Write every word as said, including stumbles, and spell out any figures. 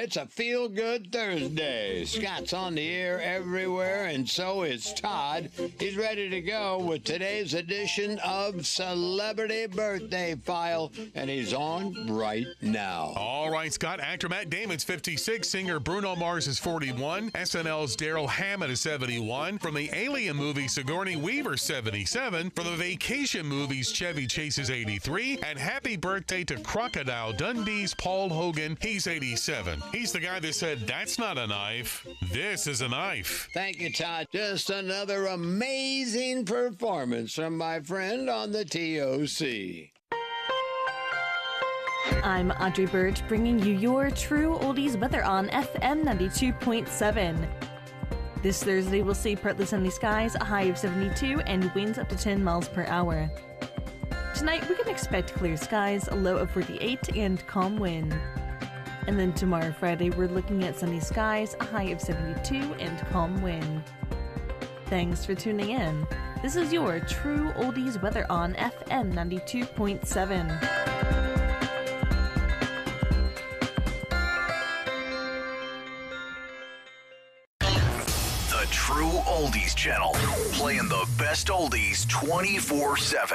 It's a feel-good Thursday. Scott's on the air everywhere, and so is Todd. He's ready to go with today's edition of Celebrity Birthday File, and he's on right now. All right, Scott. Actor Matt Damon's fifty-six. Singer Bruno Mars is forty-one. S N L's Daryl Hammond is seventy-one. From the Alien movie, Sigourney Weaver, seventy-seven. From the Vacation movies, Chevy Chase is eighty-three. And happy birthday to Crocodile Dundee's Paul Hogan. He's eighty-seven. He's the guy that said, "That's not a knife. This is a knife." Thank you, Todd. Just another amazing performance from my friend on the T O C. I'm Audrey Birch, bringing you your true oldies weather on F M ninety-two point seven. This Thursday, we'll see partly sunny skies, a high of seventy-two, and winds up to ten miles per hour. Tonight, we can expect clear skies, a low of forty-eight, and calm wind. And then tomorrow, Friday, we're looking at sunny skies, a high of seventy-two, and calm wind. Thanks for tuning in. This is your true oldies weather on F M ninety-two point seven. The True Oldies Channel, playing the best oldies twenty-four seven.